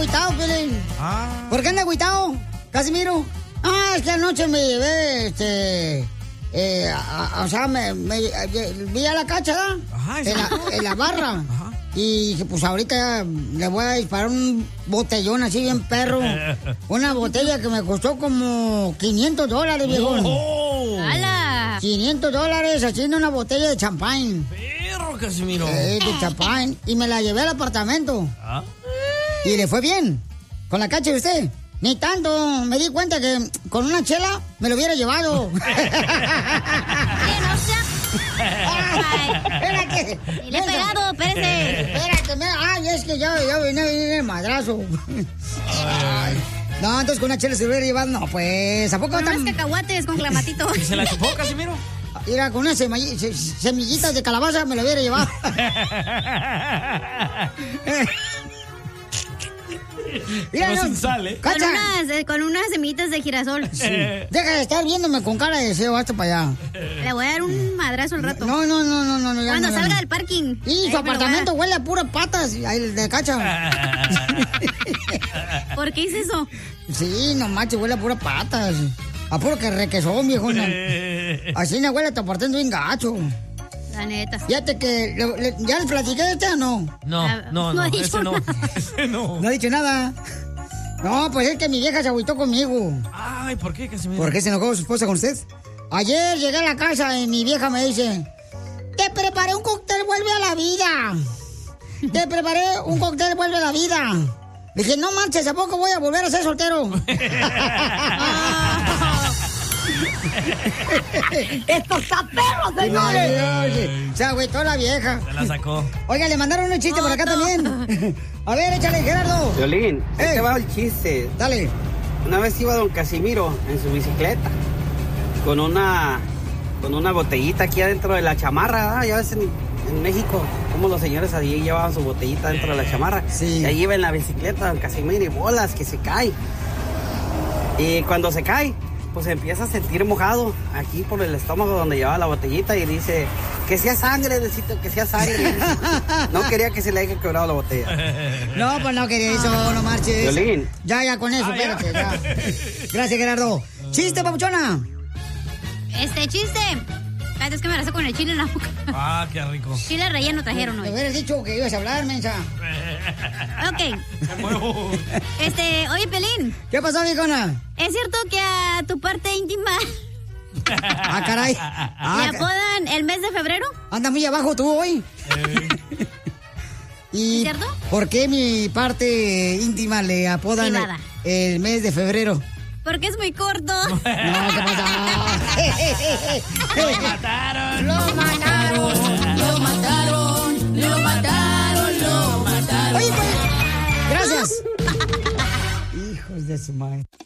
agüitado, Pelín. ¿Por qué anda agüitado, Casimiro? Es que anoche me llevé, o sea, me vi a la cacha, en la barra. Ajá. Y dije, pues ahorita le voy a disparar un botellón así bien perro. Una botella que me costó como $500, viejón. ¡Hala! $500 haciendo una botella de champán. Perro, Casimiro. De champán. Y me la llevé al apartamento. Y le fue bien. ¿Con la cacha de usted? Ni tanto. Me di cuenta que con una chela me lo hubiera llevado. Espérate. Le he pegado, espérate. Espérate, es que ya viene el madrazo. No, entonces con una chela se lo hubiera llevado. No, pues, ¿a poco con unos cacahuates con clamatito? ¿Y se la chupó, Casimiro? Mira, con unas semillitas de calabaza me lo hubiera llevado. Mira, no, sin sal, ¿eh? Con unas semillitas de girasol. Sí. Deja de estar viéndome con cara de deseo, hasta para allá. Le voy a dar un madrazo al rato. No. Cuando salga del parking. Y su apartamento huele a puras patas de cacha. ¿Por qué hice eso? Sí, no manches, huele a puras patas. A puro que requesón, viejo. Así no huele a tu apartamento bien gacho. La neta. Fíjate que... ¿Ya les platiqué de este o no? No, ese no. No ha dicho nada. No, pues es que mi vieja se agüitó conmigo. Ay, ¿por qué, Casimiro? ¿Por qué se enojó su esposa con usted? Ayer llegué a la casa y mi vieja me dice... Te preparé un cóctel, vuelve a la vida. Te preparé un cóctel, vuelve a la vida. Le dije, no manches, ¿a poco voy a volver a ser soltero? ¡Esto está perro, señores! Se agüitó la vieja. Se la sacó. Oiga, le mandaron un chiste por acá también. A ver, échale, Gerardo. Violín, te va el chiste. Dale. Una vez iba don Casimiro en su bicicleta con una botellita aquí adentro de la chamarra, ¿eh? Ya ves en México, como los señores allí llevaban su botellita dentro de la chamarra. Sí. Y ahí iba en la bicicleta don Casimiro y bolas que se cae. Y cuando se cae, pues empieza a sentir mojado aquí por el estómago donde llevaba la botellita y dice, que sea sangre, necesito que sea sangre. No quería que se le haya quebrado la botella. No, pues no quería eso, no marches. Violín. Ya, con eso, espérate, ya. Gracias, Gerardo. ¡Chiste, papuchona! Chiste. Ay, es que me abrazo con el chile en la boca. Qué rico. Chile relleno trajeron hoy. Me hubieras dicho que ibas a hablar, mensa. Ok. Oye, Pelín. ¿Qué pasó, viejona? ¿Es cierto que a tu parte íntima caray. le apodan el mes de febrero? Anda muy abajo tú hoy. ¿Y ¿Es cierto? por qué mi parte íntima le apodan el mes de febrero? Porque es muy corto. No, ¿qué pasa? ¡Lo mataron! ¡Lo mataron! ¡Lo mataron! ¡Lo mataron! ¡Lo mataron! Oye, pues, gracias. Hijos de su madre.